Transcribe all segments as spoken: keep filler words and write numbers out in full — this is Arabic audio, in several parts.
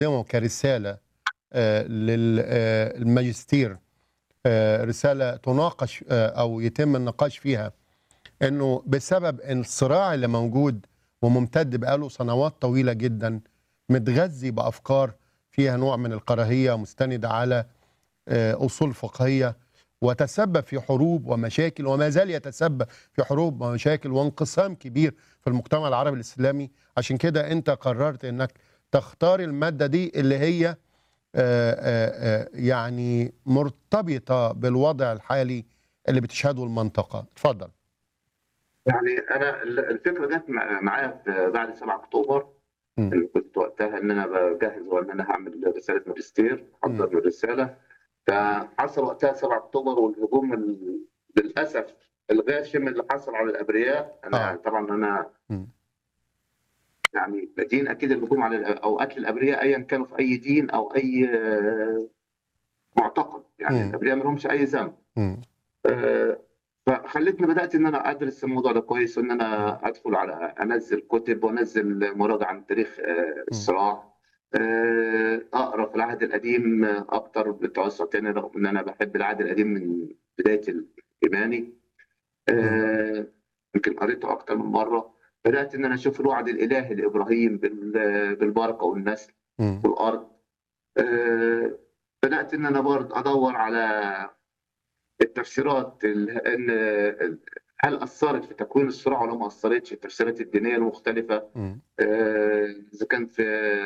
يقدمه كرسالة آآ لل آآ الماجستير، آآ رسالة تُناقش آآ أو يتم النقاش فيها، إنه بسبب الصراع اللي موجود وممتد بقى له سنوات طويلة جدًا، متغذي بأفكار فيها نوع من الكراهية مستندة على آآ أصول فقهية، وتسبب في حروب ومشاكل وما زال يتسبب في حروب ومشاكل وانقسام كبير في المجتمع العربي الإسلامي. عشان كده أنت قررت إنك تختار المادة دي اللي هي آآ آآ آآ يعني مرتبطة بالوضع الحالي اللي بتشهده المنطقة. اتفضل. يعني أنا ال الفكرة جات مع معايا في بعد سبعة أكتوبر، إمم. اللي كنت وقتها إن أنا باجهّز وإن أنا هاعمل رسالة ماجستير، إمم. باحضّر للرسالة، فحصل وقتها سبعة أكتوبر والهجوم ال للأسف الغاشم اللي حصل على الأبرياء. أنا آه. يعني طبعًا أنا إمم. يعني بدين أكيد الهجوم على الأ أو قتل الأبرياء أيًا كانوا في أي دين أو أي معتقد، يعني إمم. الأبرياء ما لهمش أي ذنب. إمم. آآ فخلّتني بدأت إن أنا أدرس الموضوع ده كويس وإن أنا أدخل على أنزّل كُتب وأنزّل مراجع عن تاريخ آآ إمم. الصراع، آآ أقرا في العهد القديم أكتر بتوسُّع تاني رغم إن أنا باحب العهد القديم من بداية ال إيماني. إمم. آآ يمكن قريته أكتر من مرّة، بدأت إن أنا أشوف الوعد الإلهي لإبراهيم بال بالبركة والنسل إمم. والأرض. آآ بدأت إن أنا برضه أدوّر على التفسيرات ال إن ال هل أثّرت في تكوين الصراع والّا ما أثّرتش، التفسيرات الدينية المختلفة، إمم. آآ إذا كان في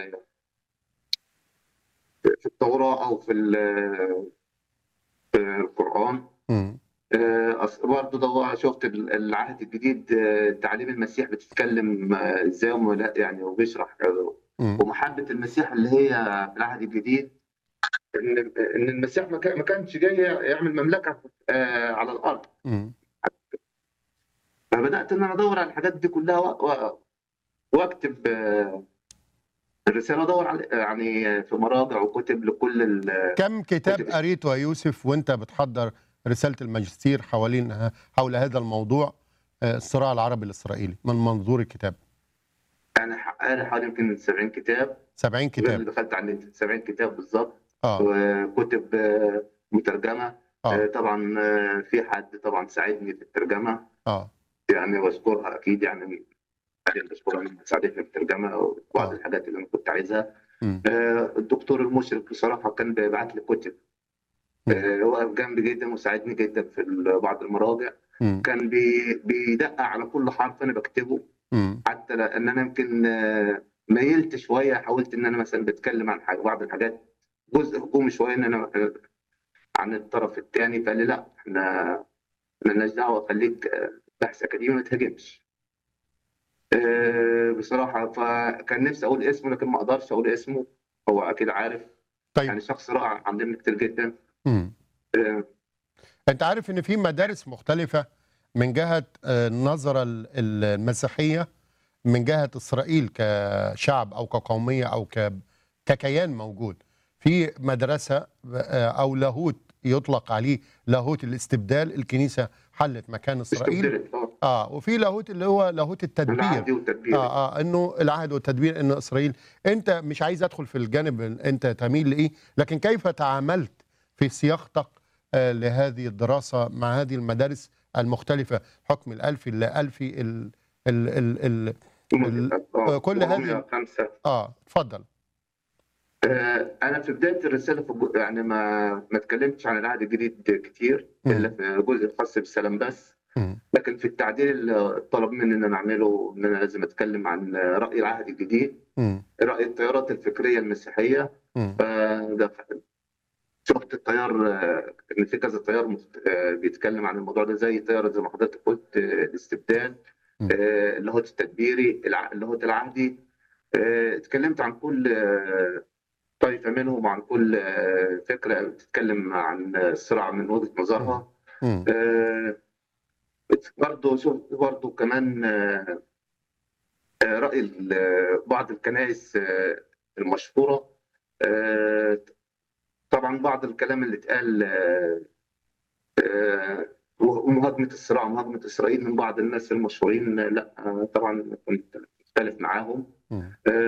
في في التوراة أو في ال في القرآن. إمم. آآ أص برضه دو شُفت ال العهد الجديد تعاليم المسيح بتتكلم إزاي وملا يعني وبيشرح إمم. ومحبة المسيح اللي هي في العهد الجديد، إن إن المسيح ما كان ما كانش جاي يعمل مملكة آآ على الأرض. إمم. فبدأت إن أنا أدوّر على الحاجات دي كلّها و و واكتب الرسالة وأدوّر على يعني في مراجع وكُتب لكل ال كم كتاب كُتب الس قريته يا يوسف وأنت بتحضّر رسالة الماجستير حوالين ه حول هذا الموضوع، آآ الصراع العربي الإسرائيلي، من منظور الكتاب؟ أنا ح قاري حوالي يمكن سبعين كتاب، سبعين غير كتاب. اللي دخلت على النت، سبعين كتاب بالضبط، آه. وكُتب مترجمة. آآ آه. طبعًا في حد طبعًا ساعدني في الترجمة، آه. يعني باشكرها أكيد يعني حاليًا باشكرها إنها ساعدتني في الترجمة وبعض آه. الحاجات اللي أنا كنت عايزها. إمم. آآ الدكتور المشرف بصراحة كان بيبعت لي كُتب، إمم. آآ وقف جنبي جدًا وساعدني جدًا في ال بعض المراجع، إمم. كان بي بيدقق على كل حرف أنا باكتبه، إمم. حتى لإن أنا يمكن ميّلت شوية حاولت إن أنا مثلًا باتكلم عن ح بعض الحاجات جزء هجومي شوية إن أنا آآ عن الطرف التاني، فقال لي: "لأ، إحنا ما لناش دعوة خلّيك بحث أكاديمي ما تهاجمش." آآ بصراحة فكان نفسي أقول اسمه لكن ما أقدرش أقول اسمه، هو أكيد عارف، طيب. يعني شخص رائع علّمني كتير جدًا. إمم. آآ أنت عارف إن في مدارس مختلفة من جهة آآ النظرة ال ال المسيحية، من جهة إسرائيل كشعب أو كقومية أو ك ككيان موجود. في مدرسة آآ أو لاهوت يُطلق عليه لاهوت الاستبدال، الكنيسة حلّت مكان إسرائيل. استبدلت آه، آه. وفي لاهوت اللي هو لاهوت التدبير. العهدي والتدبيري. آه. آه. إنه العهد والتدبير إن إسرائيل. أنت مش عايز أدخل في الجانب ال أنت تميل لإيه، لكن كيف تعاملت في صياغتك آآ لهذه الدراسة مع هذه المدارس المختلفة، حكم الألفي، اللآلفي، ال ال ال ال ال آآ آه، كل هذه ال وروميا خمسة. آه. اتفضل. آآ أنا في بداية الرسالة في الج يعني ما ما اتكلمتش عن العهد الجديد كتير، إلا إمم. في الجزء الخاص بالسلام بس، إمم. لكن في التعديل اللي اتطلب مني إن أنا أعمله إن أنا لازم أتكلم عن رأي العهد الجديد، إمم. رأي التيارات الفكرية المسيحية. إمم. فده ف شُفت التيار إن في كذا تيار مخت آآ بيتكلم عن الموضوع ده زي تيار زي ما حضرتك قُلت الاستبدال، إمم. آآ اللاهوت التدبيري، الع اللاهوت العهدي. آآ اتكلمت عن كل طائفة منهم وعن كل فكرة بتتكلم عن الصراع من وجهة إمم. نظرها. إمم. آآ بت برضه شُفت برضه كمان آآ رأي ال بعض الكنائس المشهورة. آآ طبعًا بعض الكلام اللي اتقال آآ ومهاجمة الصراع ومهاجمة إسرائيل من بعض الناس المشهورين، لأ طبعًا كنت مختلف معاهم. إمم. آآ